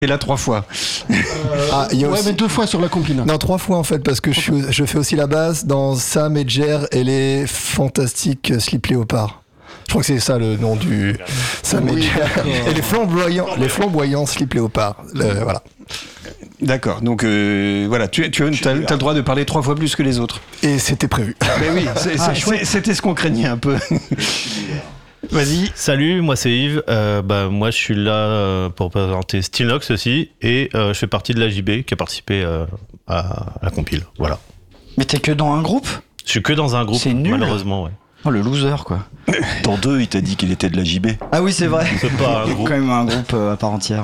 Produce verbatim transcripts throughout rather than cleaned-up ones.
Et là, trois fois. Euh, Ah, il y a ouais, aussi- mais deux fois sur la compile. Non, trois fois en fait, parce que je, suis- je fais aussi la basse dans Sam et Jer et les fantastiques Slip Léopard. Je crois que c'est ça le nom du Sam et Oui, Jer. d'accord. Et les flamboyants, les flamboyants Slip Léopard. Le- voilà. D'accord, donc euh, voilà, tu, tu as, t'as- t'as le droit de parler trois fois plus que les autres. Et c'était prévu. Mais oui, c'est- c'est- c'est- c'était ce qu'on craignait un peu. Vas-y. Salut, moi c'est Yves. Euh, bah, moi je suis là euh, pour présenter Stilnox aussi et euh, je fais partie de la J B qui a participé euh, à, à la compile. Voilà. Mais t'es que dans un groupe ? Je suis que dans un groupe, C'est nul. malheureusement. Ouais. Oh, le loser, quoi. Dans deux, il t'a dit qu'il était de la J B. Ah oui, c'est vrai. C'est pas un C'est groupe. quand même un groupe euh, à part entière.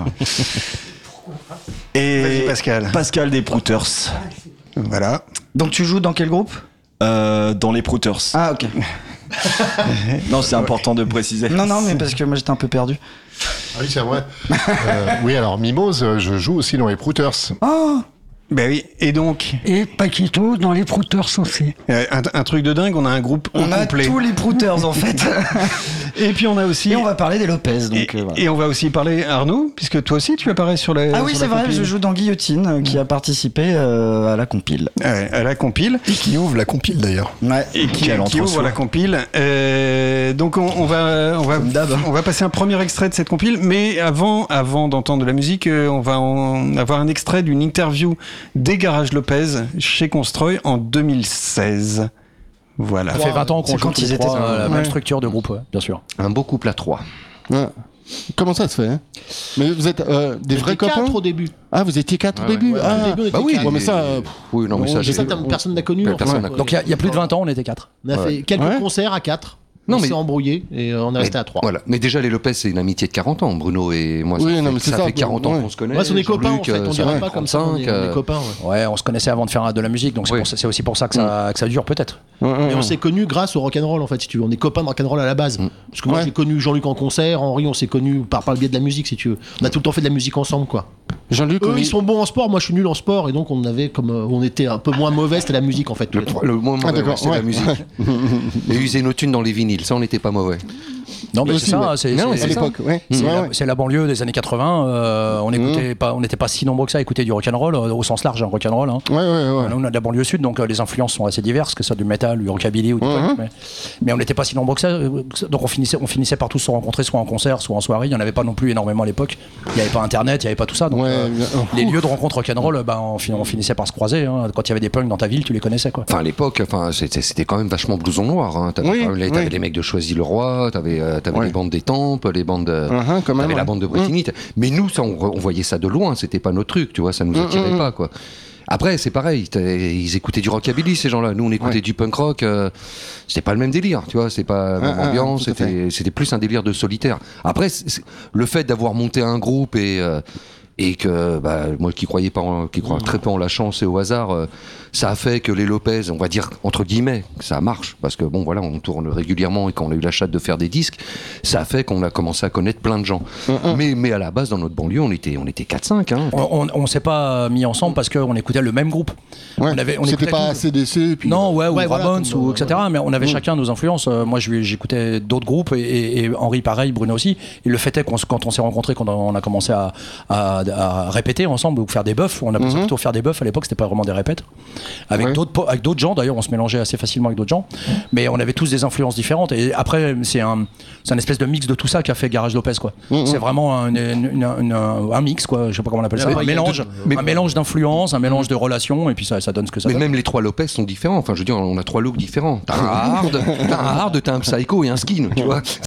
Et Vas-y, Pascal. Pascal des Prouters. Voilà. Donc tu joues dans quel groupe ? Euh, dans les Prouters. Ah, ok. Non, c'est important de préciser. Non, non, mais parce que moi j'étais un peu perdu. Ah oui, c'est vrai. Euh, oui, alors Mimose, euh, je joue aussi dans les Prouters. Oh Ben oui, et donc, Et Paquito dans les Prouters aussi. euh, un, un truc de dingue, on a un groupe au On a complet. tous les prouters en fait. Et puis on a aussi... Et on va parler des Lopez. Donc, et, euh, voilà. et on va aussi parler, Arnaud, puisque toi aussi tu apparais sur la Ah oui, sur c'est la vrai, compile. je joue dans Guillotine euh, qui a participé euh, à la compile. Ouais, à la compile. Et qui ouvre la compile d'ailleurs. Ouais. Et qui, Quel qui ouvre entre-soi. la compile. Euh, donc on, on va on va Comme d'hab. on va passer un premier extrait de cette compile, mais avant avant d'entendre de la musique, euh, on va en avoir un extrait d'une interview des Garage Lopez chez Constroy en deux mille seize. Voilà. Ça fait vingt ans C'est qu'on joue quand tous ils les étaient trois, ça. euh, la Ouais. même structure de groupe, ouais, bien sûr. Un beau couple à trois. Ouais. Comment ça se fait hein Mais vous êtes euh, des On vrais était copains quatre au début. Ah, vous étiez quatre au Ouais, début ouais, ah. Au début, on était Bah oui, quatre. Ouais, mais ça, euh, pff, Oui, non, mais ça, on- j'ai- Ça, t'as- personne n'a connu. en Personne fait. n'a connu. Donc il y a- il y, a plus de vingt ans, on était quatre. On a Ouais. fait quelques Ouais. concerts à quatre. Non, on mais- s'est embrouillé et euh, on est resté à trois. Voilà. Mais déjà, les Lopez, c'est une amitié de quarante ans. Bruno et moi, ça, Oui, fait, non, mais c'est ça ça, fait quarante ans ouais. qu'on se connaît. Ouais, c'est des copains en Jean-Luc, fait. On euh, dirait ça pas fait comme ça. On est, on est trente-cinq, copains. Ouais. Ouais, on se connaissait avant de faire de la musique, donc c'est Oui. pour ça- c'est aussi pour ça que ça, que ça dure peut-être. ouais, ouais, Et on ouais. s'est connus grâce au rock'n'roll en fait, si tu veux. On est copains de rock'n'roll à la base. Mm. Parce que moi Ouais. j'ai connu Jean-Luc en concert, Henri, on s'est connus par, par le biais de la musique, si tu veux. On a tout le temps fait de la musique ensemble, quoi. Jean-Luc, Eux on ils est- sont bons en sport, moi je suis nul en sport, et donc on avait comme euh, on était un peu moins mauvais, c'était la musique en fait. tous Le, les trois. le moins Ah, mauvais, d'accord, ouais, c'est ouais. la musique. Et user nos thunes dans les vinyles, ça, on n'était pas mauvais. Non, mais Aussi, c'est ça, ouais. c'est Non, c'est- à l'époque, ouais. c'est Ouais, la, ouais. c'est la banlieue des années quatre-vingts. euh, on écoutait pas, on n'était pas si nombreux que ça à écouter du rock'n'roll euh, au sens large, hein, rock'n'roll. Hein. Ouais, ouais, ouais. Là, on a de la banlieue sud, donc euh, les influences sont assez diverses, que ce soit du métal, du rockabilly ou du Mhm. punk. Mais, mais on n'était pas si nombreux que ça. euh, Donc on finissait, on finissait par tous se rencontrer, soit en concert, soit en soirée. Il n'y en avait pas non plus énormément à l'époque. Il n'y avait pas Internet, il n'y avait pas tout ça. Donc Ouais, euh, bien- les lieux de rencontre rock'n'roll, bah, on, fin- on finissait par se croiser. Hein. Quand il y avait des punks dans ta ville, tu les connaissais, quoi. Enfin, à l'époque, enfin, c'était, c'était quand même vachement blouson noir. Hein. T'avais, Oui, quand même les, t'avais oui. les mecs de Choisy-le-Roi, t'avais, euh, t'avais Ouais. les bandes des Tempes, les bandes de, Uh-huh, quand même, t'avais la ouais. bande de Bretigny. Mais nous, ça, on, on voyait ça de loin. C'était pas notre truc, tu vois. Ça nous attirait Mm, mm, pas, quoi. Après, c'est pareil. t'avais- Ils écoutaient du rockabilly, ces gens-là. Nous, on écoutait Ouais. du punk rock. euh, c'était pas le même délire, tu vois. C'est pas la même Ah, ah, ambiance. tout à C'était, c'était plus un délire de solitaire. Après, c'est- c'est- le fait d'avoir monté un groupe et euh, et que bah, moi qui croyais pas en- qui crois très peu en la chance et au hasard, euh, ça a fait que les Lopez, on va dire entre guillemets, que ça marche parce que bon voilà, on tourne régulièrement et qu'on a eu la chatte de faire des disques, ça a fait qu'on a commencé à connaître plein de gens. Mais mais à la base dans notre banlieue, on était on était quatre cinq hein. On, on, on s'est pas mis ensemble parce qu'on écoutait le même groupe. Ouais. On avait, on C'était écoutait pas tout- A C D C. Puis... Non, ouais, ou Ouais, voilà, Ramones, comme, ou euh, et cetera. Mais on avait Mm. chacun nos influences. Euh, moi, je- j'écoutais d'autres groupes et, et- et Henri pareil, Bruno aussi. Et le fait est qu'on, s- quand on s'est rencontrés, quand on a commencé à, à- à répéter ensemble ou faire des buffs, on appelait ça Mhm. plutôt faire des buffs. À l'époque, c'était pas vraiment des répètes. Avec Ouais. d'autres, po- avec d'autres gens. D'ailleurs, on se mélangeait assez facilement avec d'autres gens. Mais on avait tous des influences différentes. Et après, c'est un, c'est un espèce de mix de tout ça qu'a fait Garage Lopez, quoi. Mhm. C'est vraiment un, une- une- une- un mix, quoi. Je sais pas comment on appelle ça. Ouais, Un il y a mélange, mais- un mélange d'influences, un mélange de relations, et puis ça, ça donne ce que ça Mais donne. même les trois Lopez sont différents. Enfin, je veux dire, on a trois looks différents. T'as un hard, t'as un hard, t'as un psycho et un skin, tu vois.